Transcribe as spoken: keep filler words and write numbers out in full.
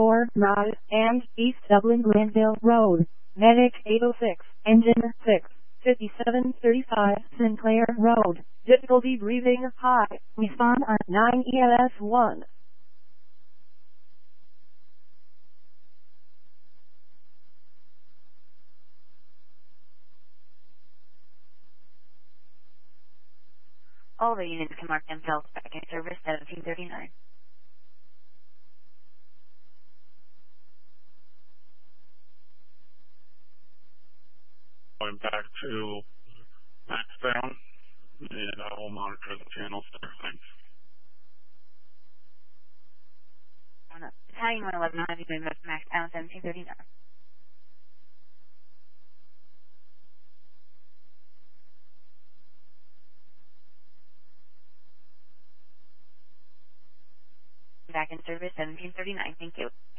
Shore Drive and East Dublin Granville Road. Medic eight oh six, engine six, fifty-seven thirty-five Sinclair Road. Difficulty breathing high. Respond on nine E L S one. All the units can mark themselves back in service seventeen thirty-nine. Going back to max down, and I will monitor the channels there. Thanks. Battalion one eleven, have you been max down seventeen thirty-nine? Back in service seventeen thirty-nine, thank you.